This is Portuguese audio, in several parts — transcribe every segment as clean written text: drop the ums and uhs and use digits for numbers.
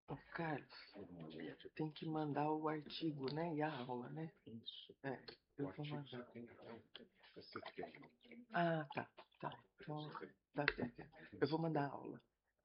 Ô, Carlos, tem que mandar o artigo, né? E a aula, né? É, eu vou mandar. Ah, tá, tá. Então, tá certo. Eu vou mandar a aula.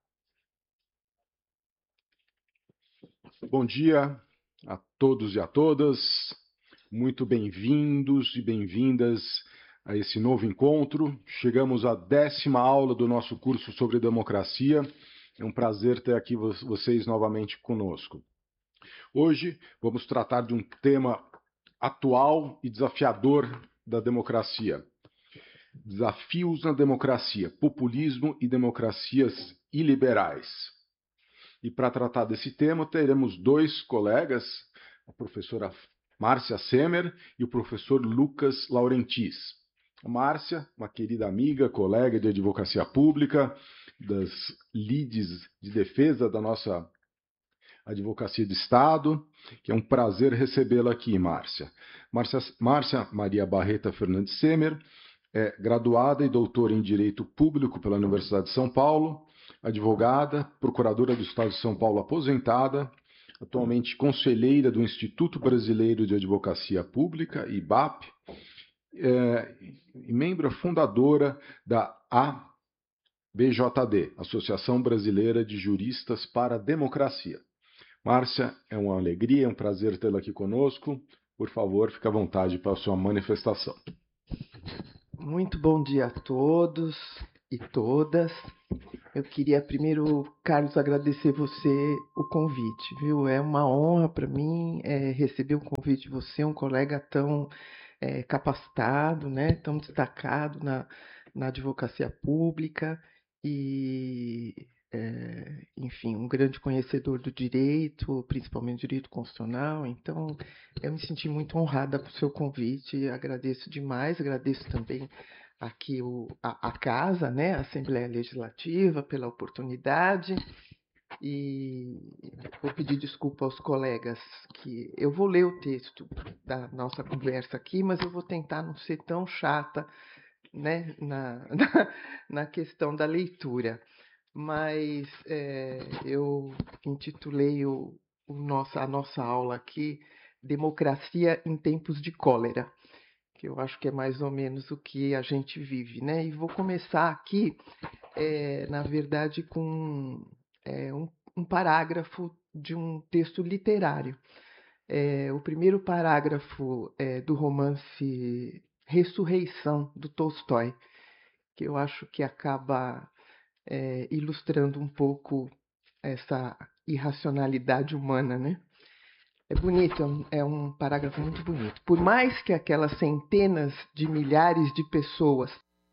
Bom dia a todos e a todas. Muito bem-vindos e bem-vindas a esse novo encontro. Chegamos à 10ª aula do nosso curso sobre democracia. É um prazer ter aqui vocês novamente conosco. Hoje vamos tratar de um tema atual e desafiador da democracia. Desafios na democracia, populismo e democracias iliberais. E para tratar desse tema, teremos dois colegas, a professora Márcia Semer e o professor Lucas Laurentis. A Márcia, uma querida amiga, colega de advocacia pública, das lides de defesa da nossa advocacia de Estado, que é um prazer recebê-la aqui, Márcia. Márcia Maria Barreta Fernandes Semer é graduada e doutora em Direito Público pela Universidade de São Paulo, advogada, procuradora do Estado de São Paulo aposentada, atualmente conselheira do Instituto Brasileiro de Advocacia Pública, IBAP, e membro fundadora da ABJD, Associação Brasileira de Juristas para a Democracia. Márcia, é uma alegria, é um prazer tê-la aqui conosco. Por favor, fique à vontade para a sua manifestação. Muito bom dia a todos e todas. Eu queria primeiro, Carlos, agradecer você o convite, viu? É uma honra para mim receber o convite de você, um colega tão capacitado, né? Tão destacado na advocacia pública e, enfim, um grande conhecedor do direito, principalmente direito constitucional. Então, eu me senti muito honrada por seu convite, agradeço demais, agradeço também aqui a casa, né, a Assembleia Legislativa, pela oportunidade. E vou pedir desculpa aos colegas que eu vou ler o texto da nossa conversa aqui, mas eu vou tentar não ser tão chata, né, na questão da leitura. Mas eu intitulei a nossa aula aqui Democracia em Tempos de Cólera, que eu acho que é mais ou menos o que a gente vive, né? E vou começar aqui, na verdade, com um parágrafo de um texto literário. O primeiro parágrafo é do romance Ressurreição, do Tolstói, que eu acho que acaba ilustrando um pouco essa irracionalidade humana, né? É bonito, é um parágrafo muito bonito. Por mais que aquelas centenas de milhares de pessoas,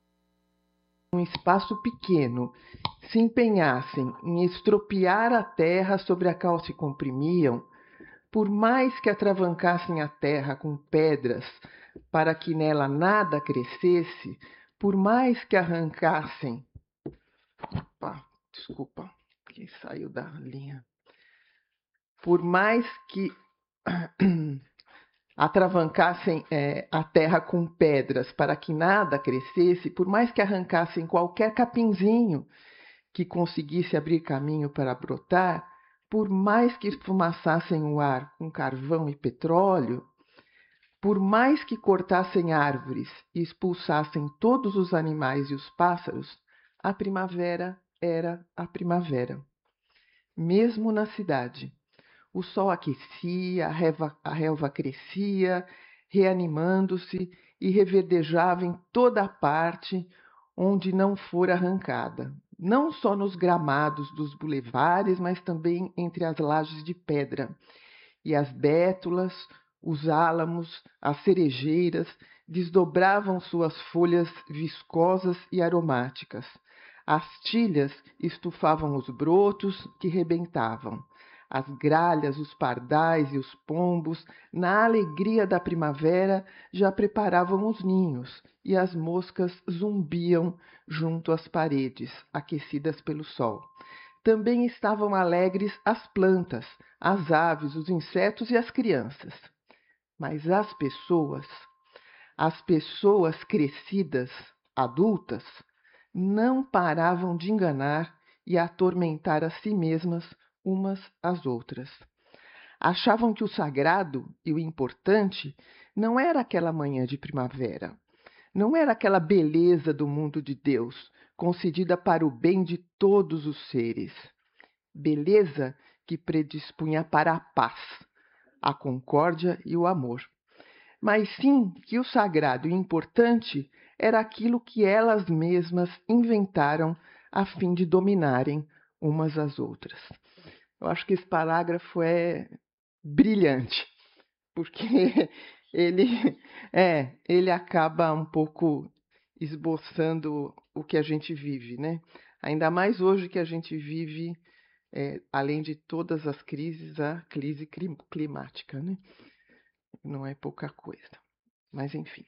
num espaço pequeno, se empenhassem em estropiar a terra sobre a qual se comprimiam, por mais que atravancassem a terra com pedras para que nela nada crescesse, por mais que arrancassem. Opa, desculpa, que saiu da linha. Por mais que atravancassem a terra com pedras para que nada crescesse, por mais que arrancassem qualquer capinzinho que conseguisse abrir caminho para brotar, por mais que esfumaçassem o ar com carvão e petróleo, por mais que cortassem árvores e expulsassem todos os animais e os pássaros, a primavera era a primavera. Mesmo na cidade, o sol aquecia, a relva crescia, reanimando-se e reverdejava em toda a parte onde não fora arrancada, não só nos gramados dos bulevares, mas também entre as lajes de pedra. E as bétulas, os álamos, as cerejeiras desdobravam suas folhas viscosas e aromáticas. As tilhas estufavam os brotos que rebentavam. As gralhas, os pardais e os pombos, na alegria da primavera, já preparavam os ninhos, e as moscas zumbiam junto às paredes, aquecidas pelo sol. Também estavam alegres as plantas, as aves, os insetos e as crianças. Mas as pessoas crescidas, adultas, não paravam de enganar e atormentar a si mesmas umas às outras. Achavam que o sagrado e o importante não era aquela manhã de primavera, não era aquela beleza do mundo de Deus, concedida para o bem de todos os seres. Beleza que predispunha para a paz, a concórdia e o amor. Mas sim que o sagrado e importante era aquilo que elas mesmas inventaram a fim de dominarem umas às outras. Eu acho que esse parágrafo é brilhante, porque ele acaba um pouco esboçando o que a gente vive, né? Ainda mais hoje que a gente vive, além de todas as crises, a crise climática, né? Não é pouca coisa. Mas, enfim.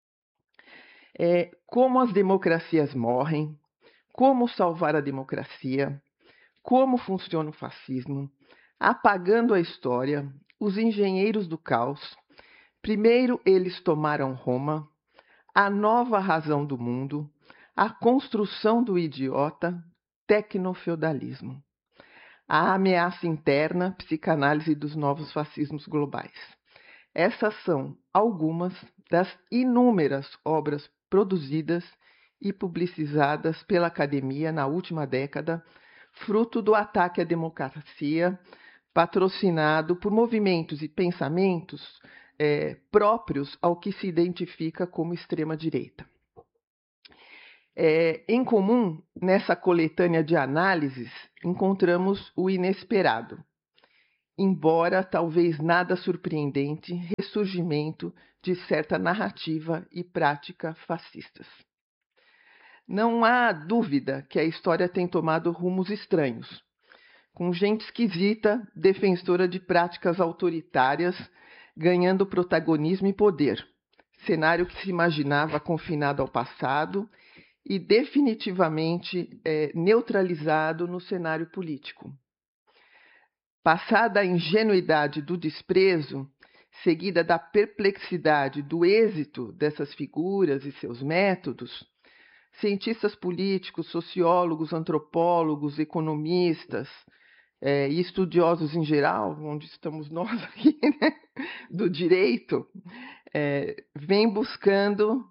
Como as democracias morrem, como salvar a democracia, como funciona o fascismo, apagando a história, os engenheiros do caos. Primeiro eles tomaram Roma, a nova razão do mundo, a construção do idiota, tecnofeudalismo. A ameaça interna, psicanálise dos novos fascismos globais. Essas são algumas das inúmeras obras produzidas e publicizadas pela academia na última década, fruto do ataque à democracia, patrocinado por movimentos e pensamentos próprios ao que se identifica como extrema-direita. Em comum, nessa coletânea de análises, encontramos o inesperado, embora talvez nada surpreendente, ressurgimento de certa narrativa e prática fascistas. Não há dúvida que a história tem tomado rumos estranhos, com gente esquisita, defensora de práticas autoritárias, ganhando protagonismo e poder, cenário que se imaginava confinado ao passado e definitivamente neutralizado no cenário político. Passada a ingenuidade do desprezo, seguida da perplexidade do êxito dessas figuras e seus métodos, cientistas políticos, sociólogos, antropólogos, economistas e estudiosos em geral, onde estamos nós aqui, né, do direito, vêm buscando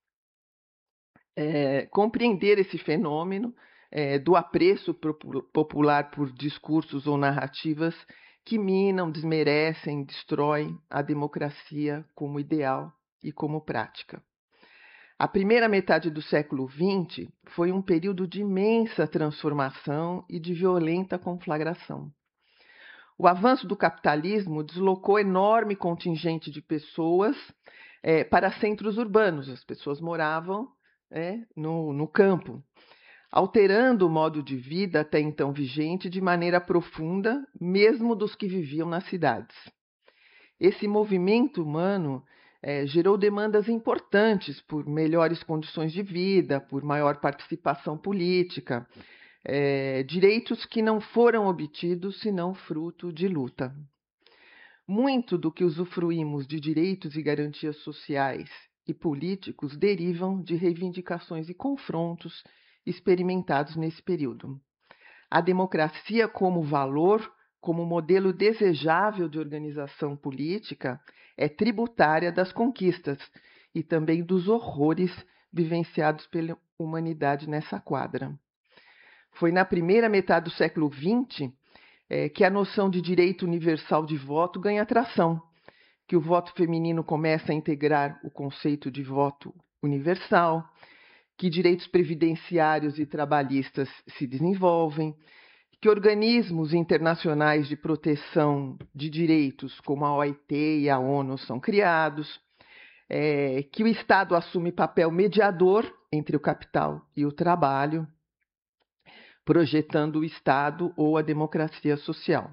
compreender esse fenômeno do apreço popular por discursos ou narrativas que minam, desmerecem, destroem a democracia como ideal e como prática. A primeira metade do século XX foi um período de imensa transformação e de violenta conflagração. O avanço do capitalismo deslocou enorme contingente de pessoas para centros urbanos. As pessoas moravam no campo, alterando o modo de vida até então vigente de maneira profunda, mesmo dos que viviam nas cidades. Esse movimento humano gerou demandas importantes por melhores condições de vida, por maior participação política, direitos que não foram obtidos senão fruto de luta. Muito do que usufruímos de direitos e garantias sociais e políticos derivam de reivindicações e confrontos experimentados nesse período. A democracia como valor, como modelo desejável de organização política, é tributária das conquistas e também dos horrores vivenciados pela humanidade nessa quadra. Foi na primeira metade do século XX que a noção de direito universal de voto ganha atração, que o voto feminino começa a integrar o conceito de voto universal, que direitos previdenciários e trabalhistas se desenvolvem, que organismos internacionais de proteção de direitos, como a OIT e a ONU, são criados, que o Estado assume papel mediador entre o capital e o trabalho, projetando o Estado ou a democracia social.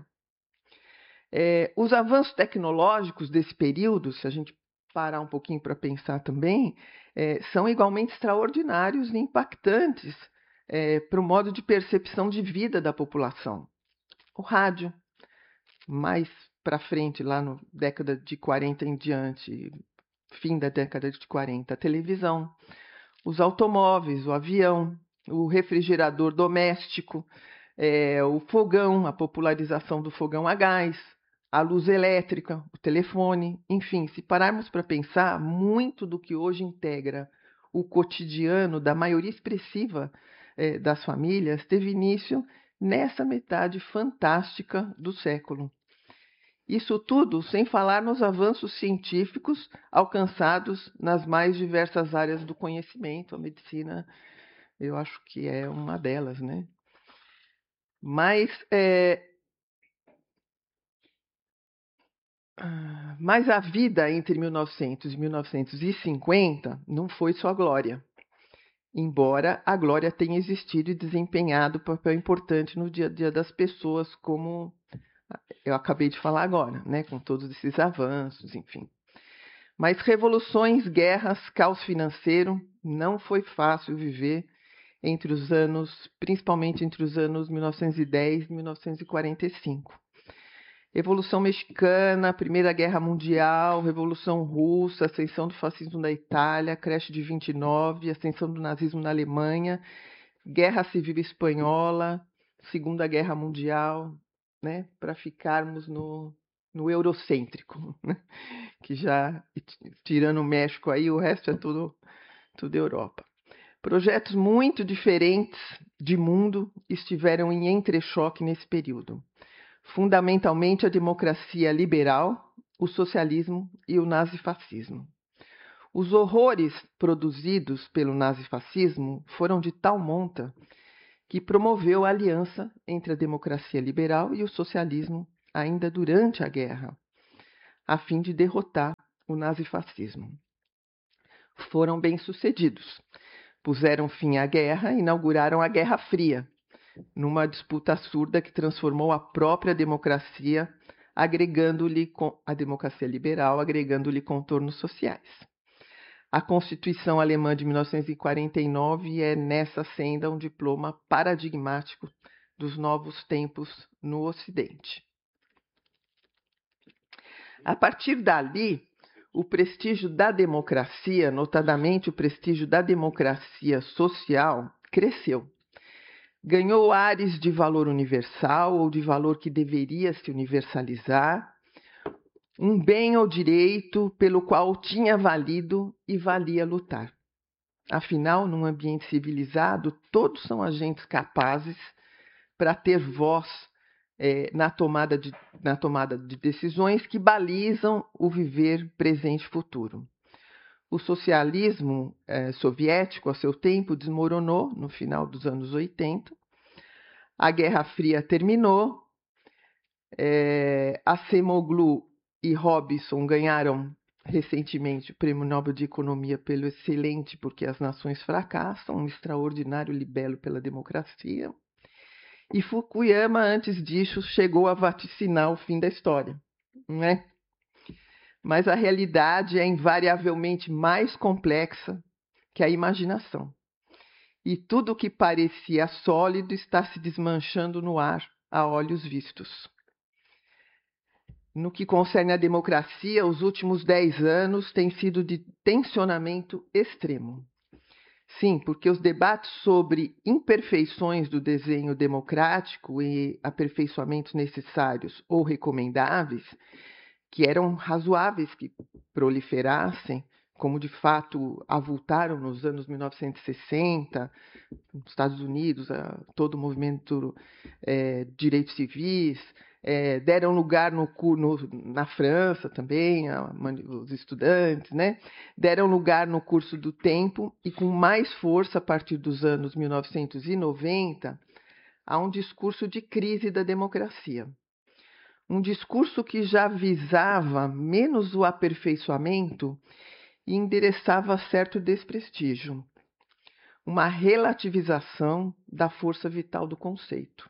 Os avanços tecnológicos desse período, se a gente parar um pouquinho para pensar também, são igualmente extraordinários e impactantes para o modo de percepção de vida da população. O rádio, mais para frente, lá na década de 40 em diante, fim da década de 40, a televisão, os automóveis, o avião, o refrigerador doméstico, o fogão, a popularização do fogão a gás, a luz elétrica, o telefone, enfim, se pararmos para pensar, muito do que hoje integra o cotidiano da maioria expressiva das famílias teve início nessa metade fantástica do século. Isso tudo sem falar nos avanços científicos alcançados nas mais diversas áreas do conhecimento. A medicina, eu acho que é uma delas, né? Mas a vida entre 1900 e 1950 não foi só glória. Embora a glória tenha existido e desempenhado um papel importante no dia a dia das pessoas, como eu acabei de falar agora, né, com todos esses avanços, enfim. Mas revoluções, guerras, caos financeiro, não foi fácil viver principalmente entre os anos 1910 e 1945. Revolução Mexicana, Primeira Guerra Mundial, Revolução Russa, ascensão do fascismo da Itália, creche de 29, ascensão do nazismo na Alemanha, Guerra Civil Espanhola, Segunda Guerra Mundial, né, para ficarmos no eurocêntrico, né, que já, tirando o México aí, o resto é tudo Europa. Projetos muito diferentes de mundo estiveram em entrechoque nesse período. Fundamentalmente a democracia liberal, o socialismo e o nazifascismo. Os horrores produzidos pelo nazifascismo foram de tal monta que promoveu a aliança entre a democracia liberal e o socialismo ainda durante a guerra, a fim de derrotar o nazifascismo. Foram bem-sucedidos. Puseram fim à guerra e inauguraram a Guerra Fria, numa disputa surda que transformou a própria democracia, agregando-lhe a democracia liberal, agregando-lhe contornos sociais. A Constituição Alemã de 1949 é nessa senda um diploma paradigmático dos novos tempos no Ocidente. A partir dali, o prestígio da democracia, notadamente o prestígio da democracia social, cresceu. Ganhou ares de valor universal ou de valor que deveria se universalizar, um bem ou direito pelo qual tinha valido e valia lutar. Afinal, num ambiente civilizado, todos são agentes capazes para ter voz na tomada de decisões que balizam o viver presente e futuro. O socialismo soviético, a seu tempo, desmoronou no final dos anos 80. A Guerra Fria terminou. Acemoglu e Robinson ganharam recentemente o Prêmio Nobel de Economia pelo excelente Porque as Nações Fracassam, um extraordinário libelo pela democracia. E Fukuyama, antes disso, chegou a vaticinar o fim da história, não é? Mas a realidade é invariavelmente mais complexa que a imaginação. E tudo o que parecia sólido está se desmanchando no ar a olhos vistos. No que concerne à democracia, os últimos 10 anos têm sido de tensionamento extremo. Sim, porque os debates sobre imperfeições do desenho democrático e aperfeiçoamentos necessários ou recomendáveis, que eram razoáveis que proliferassem, como de fato avultaram nos anos 1960, nos Estados Unidos, todo o movimento de direitos civis, deram lugar na França também, os estudantes, né? Deram lugar no curso do tempo e com mais força a partir dos anos 1990 a um discurso de crise da democracia. Um discurso que já visava menos o aperfeiçoamento e endereçava certo desprestígio, uma relativização da força vital do conceito.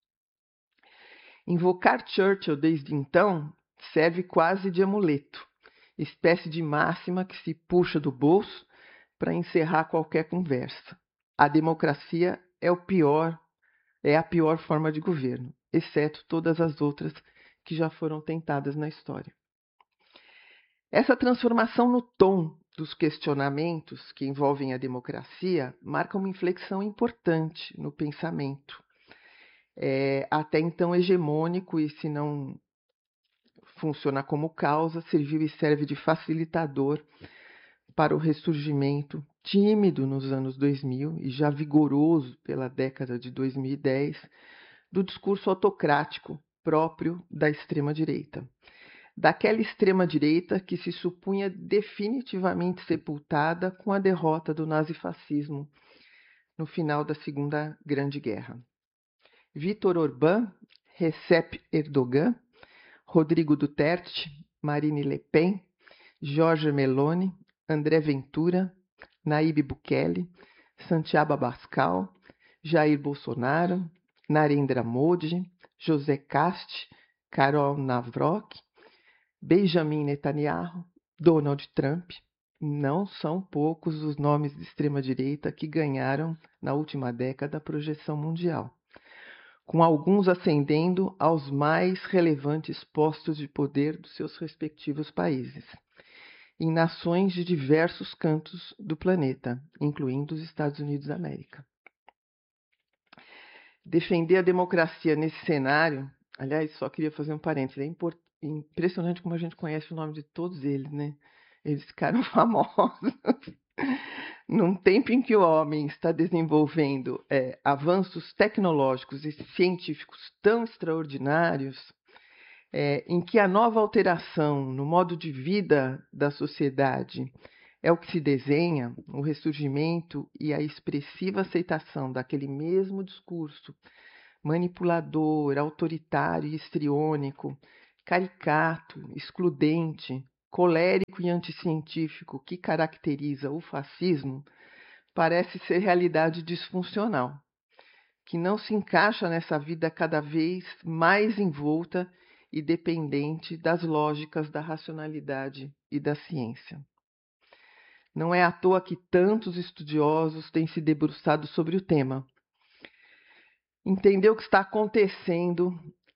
Invocar Churchill desde então serve quase de amuleto, espécie de máxima que se puxa do bolso para encerrar qualquer conversa. A democracia é a pior forma de governo, exceto todas as outras que já foram tentadas na história. Essa transformação no tom dos questionamentos que envolvem a democracia marca uma inflexão importante no pensamento. até então hegemônico e, se não funciona como causa, serviu e serve de facilitador para o ressurgimento tímido nos anos 2000 e já vigoroso pela década de 2010 do discurso autocrático próprio da extrema-direita. Daquela extrema-direita que se supunha definitivamente sepultada com a derrota do nazifascismo no final da Segunda Grande Guerra. Viktor Orbán, Recep Erdogan, Rodrigo Duterte, Marine Le Pen, Giorgia Meloni, André Ventura, Nayib Bukele, Santiago Abascal, Jair Bolsonaro, Narendra Modi, José Cast, Karol Navrok, Benjamin Netanyahu, Donald Trump. Não são poucos os nomes de extrema-direita que ganharam, na última década, a projeção mundial, com alguns ascendendo aos mais relevantes postos de poder dos seus respectivos países, em nações de diversos cantos do planeta, incluindo os Estados Unidos da América. Defender a democracia nesse cenário, aliás, só queria fazer um parênteses, é impressionante como a gente conhece o nome de todos eles, né? Eles ficaram famosos. Num tempo em que o homem está desenvolvendo avanços tecnológicos e científicos tão extraordinários, em que a nova alteração no modo de vida da sociedade é o que se desenha, o ressurgimento e a expressiva aceitação daquele mesmo discurso manipulador, autoritário e histriônico, caricato, excludente, colérico e anticientífico que caracteriza o fascismo, parece ser realidade disfuncional, que não se encaixa nessa vida cada vez mais envolta e dependente das lógicas da racionalidade e da ciência. Não é à toa que tantos estudiosos têm se debruçado sobre o tema. Entender o que está acontecendo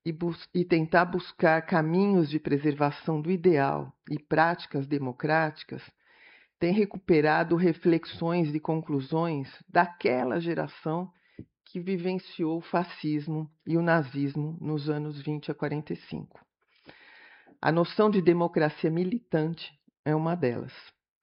e tentar buscar caminhos de preservação do ideal e práticas democráticas tem recuperado reflexões e conclusões daquela geração que vivenciou o fascismo e o nazismo nos anos 20 a 45. A noção de democracia militante é uma delas.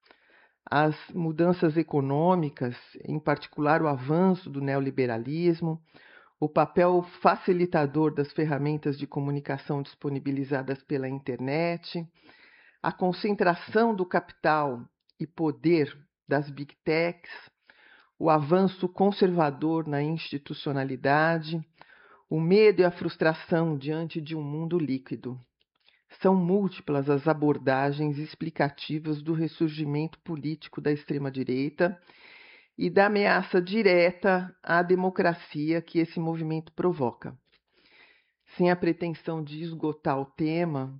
As mudanças econômicas, em particular o avanço do neoliberalismo, o papel facilitador das ferramentas de comunicação disponibilizadas pela internet, a concentração do capital e poder das big techs, o avanço conservador na institucionalidade, o medo e a frustração diante de um mundo líquido. São múltiplas as abordagens explicativas do ressurgimento político da extrema-direita e da ameaça direta à democracia que esse movimento provoca. Sem a pretensão de esgotar o tema,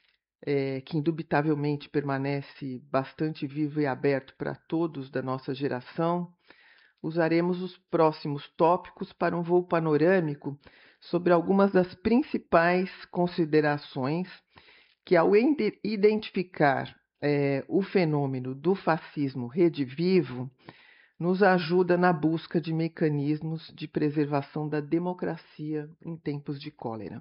que indubitavelmente permanece bastante vivo e aberto para todos da nossa geração, usaremos os próximos tópicos para um voo panorâmico sobre algumas das principais considerações que, ao identificar o fenômeno do fascismo redivivo, nos ajuda na busca de mecanismos de preservação da democracia em tempos de cólera.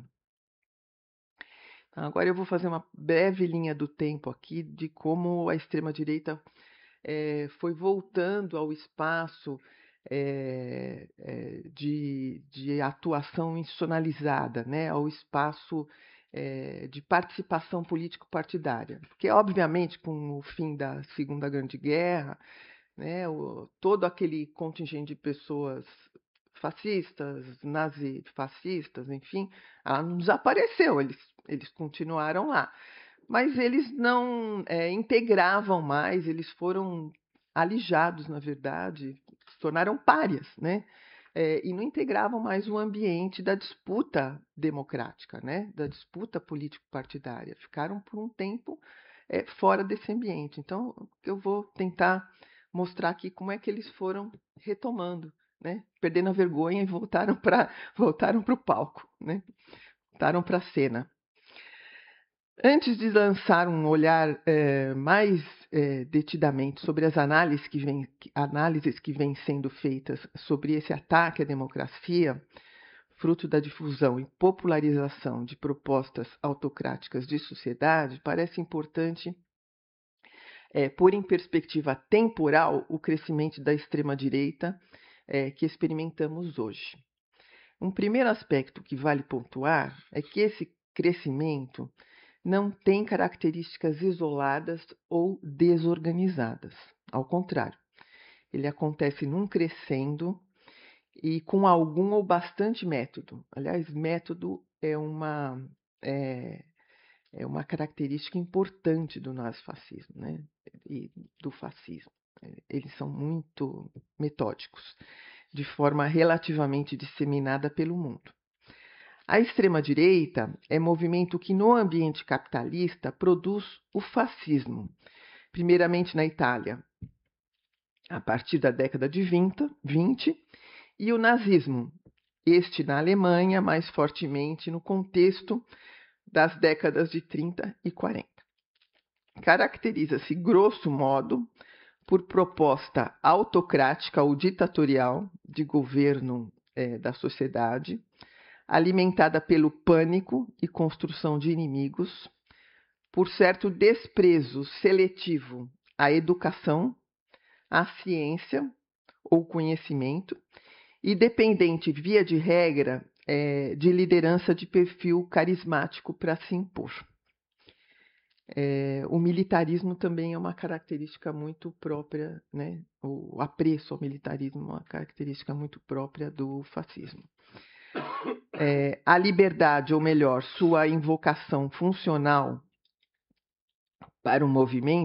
Agora eu vou fazer uma breve linha do tempo aqui de como a extrema-direita foi voltando ao espaço de atuação institucionalizada, né, ao espaço de participação político-partidária. Porque, obviamente, com o fim da Segunda Grande Guerra, né, todo aquele contingente de pessoas fascistas, nazifascistas, enfim, não desapareceu, eles continuaram lá. Mas eles não integravam mais, eles foram alijados, na verdade, se tornaram párias, né? E não integravam mais o ambiente da disputa democrática, né? Da disputa político-partidária. Ficaram por um tempo fora desse ambiente. Então, eu vou tentar mostrar aqui como é que eles foram retomando, né? Perdendo a vergonha e voltaram para o palco, né? Voltaram para a cena. Antes de lançar um olhar mais detidamente sobre as análises que vêm sendo feitas sobre esse ataque à democracia, fruto da difusão e popularização de propostas autocráticas de sociedade, parece importante pôr em perspectiva temporal o crescimento da extrema-direita que experimentamos hoje. Um primeiro aspecto que vale pontuar é que esse crescimento não tem características isoladas ou desorganizadas. Ao contrário, ele acontece num crescendo e com algum ou bastante método. Aliás, método é uma característica importante do nazifascismo, né? E do fascismo. Eles são muito metódicos, de forma relativamente disseminada pelo mundo. A extrema-direita é movimento que, no ambiente capitalista, produz o fascismo, primeiramente na Itália, a partir da década de 20, e o nazismo, este na Alemanha, mais fortemente no contexto das décadas de 30 e 40. Caracteriza-se, grosso modo, por proposta autocrática ou ditatorial de governo da sociedade, alimentada pelo pânico e construção de inimigos, por certo desprezo seletivo à educação, à ciência ou conhecimento, e dependente, via de regra, de liderança de perfil carismático para se impor. O militarismo também é uma característica muito própria, né? O apreço ao militarismo é uma característica muito própria do fascismo. A liberdade, ou melhor, sua invocação funcional para o movimento,